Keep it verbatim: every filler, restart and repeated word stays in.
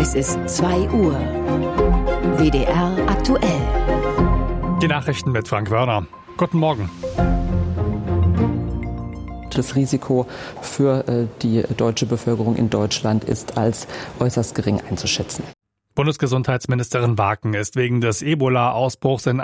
Es ist zwei Uhr. W D R aktuell. Die Nachrichten mit Frank Wörner. Guten Morgen. Das Risiko für die deutsche Bevölkerung in Deutschland ist als äußerst gering einzuschätzen. Bundesgesundheitsministerin Waken ist wegen des Ebola-Ausbruchs in